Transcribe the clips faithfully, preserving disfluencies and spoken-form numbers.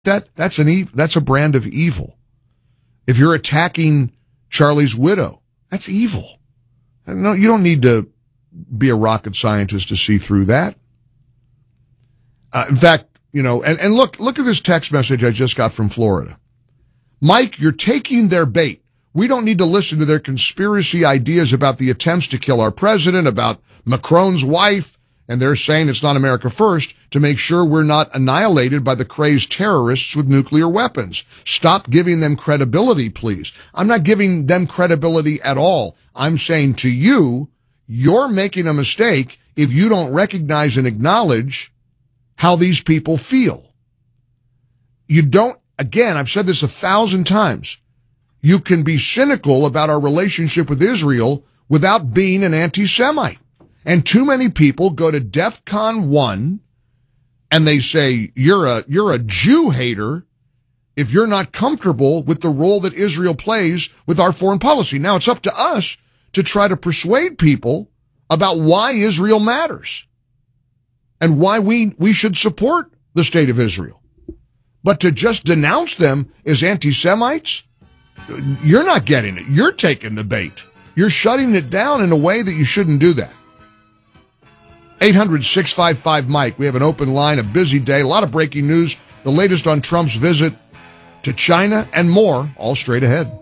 that, that's an e- that's a brand of evil. If you're attacking Charlie's widow, that's evil. No, you don't need to be a rocket scientist to see through that. Uh, in fact, you know, and, and look, look at this text message I just got from Florida. Mike, you're taking their bait. We don't need to listen to their conspiracy ideas about the attempts to kill our president, about Macron's wife, and they're saying it's not America first, to make sure we're not annihilated by the crazed terrorists with nuclear weapons. Stop giving them credibility, please. I'm not giving them credibility at all. I'm saying to you, you're making a mistake if you don't recognize and acknowledge how these people feel. You don't, again, I've said this a thousand times, you can be cynical about our relationship with Israel without being an anti-Semite. And too many people go to DEFCON one and they say, you're a, you're a Jew hater if you're not comfortable with the role that Israel plays with our foreign policy. Now it's up to us to try to persuade people about why Israel matters and why we, we should support the state of Israel. But to just denounce them as anti-Semites, you're not getting it. You're taking the bait. You're shutting it down in a way that you shouldn't do that. eight hundred, six five five, Mike. We have an open line, a busy day, a lot of breaking news, the latest on Trump's visit to China, and more, all straight ahead.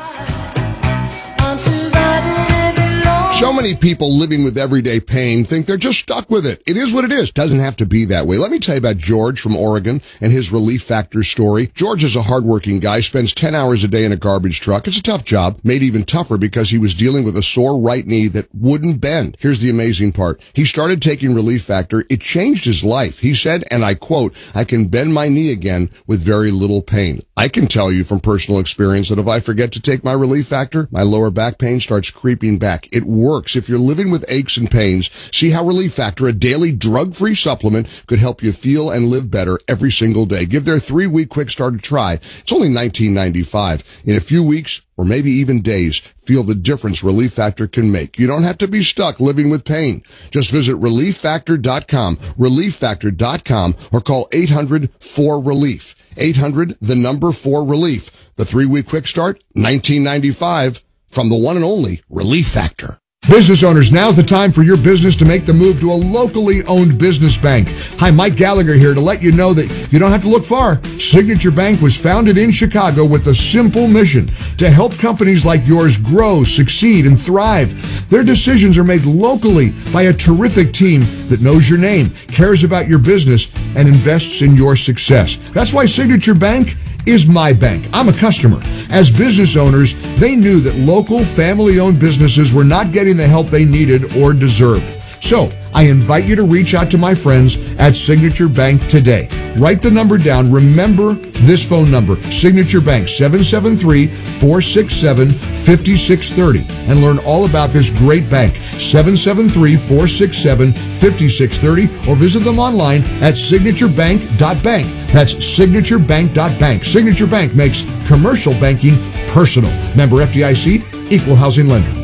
So many people living with everyday pain think they're just stuck with it. It is what it is. Doesn't have to be that way. Let me tell you about George from Oregon and his Relief Factor story. George is a hardworking guy, spends ten hours a day in a garbage truck. It's a tough job, made even tougher because he was dealing with a sore right knee that wouldn't bend. Here's the amazing part. He started taking Relief Factor. It changed his life. He said, and I quote, I can bend my knee again with very little pain. I can tell you from personal experience that if I forget to take my Relief Factor, my lower back pain starts creeping back. It works. If you're living with aches and pains, see how Relief Factor, a daily drug-free supplement, could help you feel and live better every single day. Give their three-week quick start a try. It's only nineteen ninety-five. In a few weeks, or maybe even days, feel the difference Relief Factor can make. You don't have to be stuck living with pain. Just visit relief factor dot com, relief factor dot com, or call eight hundred four relief. eight hundred, the number four relief. The three-week quick start, nineteen ninety-five, from the one and only Relief Factor. Business owners, now's the time for your business to make the move to a locally owned business bank. Hi, Mike Gallagher here to let you know that you don't have to look far. Signature Bank was founded in Chicago with a simple mission to help companies like yours grow, succeed, and thrive. Their decisions are made locally by a terrific team that knows your name, cares about your business, and invests in your success. That's why Signature Bank is my bank. I'm a customer. As business owners, they knew that local family-owned businesses were not getting the help they needed or deserved. So I invite you to reach out to my friends at Signature Bank today. Write the number down. Remember this phone number, Signature Bank, seven seven three, four six seven, five six three zero, and learn all about this great bank, seven seven three, four six seven, five six three zero, or visit them online at signature bank dot bank. That's signature bank dot bank. Signature Bank makes commercial banking personal. Member F D I C, Equal Housing Lender.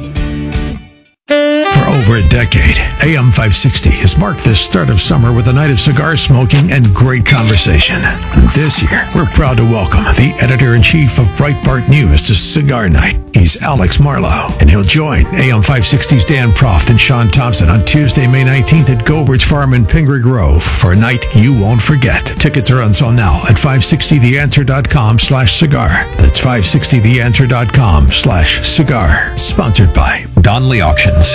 For over a decade, A M five sixty has marked the start of summer with a night of cigar smoking and great conversation. This year, we're proud to welcome the editor-in-chief of Breitbart News to Cigar Night. He's Alex Marlow, and he'll join A M five sixty's Dan Proft and Sean Thompson on Tuesday, May nineteenth at Gobert's Farm in Pingree Grove for a night you won't forget. Tickets are on sale now at five sixty the answer dot com slash cigar. That's five sixty the answer dot com slash cigar. Sponsored by Donley Auctions.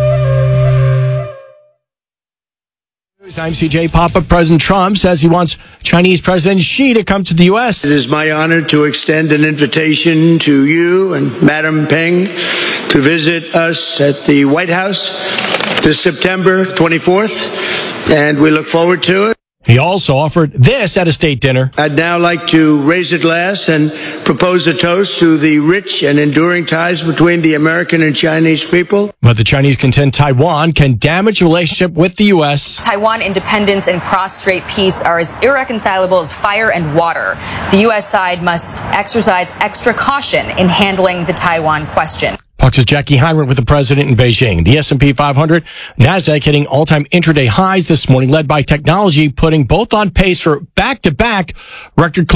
I'm C J Papa. President Trump says he wants Chinese President Xi to come to the U S. It is my honor to extend an invitation to you and Madam Peng to visit us at the White House this September twenty-fourth, and we look forward to it. He also offered this at a state dinner. I'd now like to raise a glass and propose a toast to the rich and enduring ties between the American and Chinese people. But the Chinese contend Taiwan can damage the relationship with the U S. Taiwan independence and cross-strait peace are as irreconcilable as fire and water. The U S side must exercise extra caution in handling the Taiwan question. Fox's Jackie Heinrich with the president in Beijing. The S and P five hundred, NASDAQ hitting all-time intraday highs this morning, led by technology, putting both on pace for back-to-back record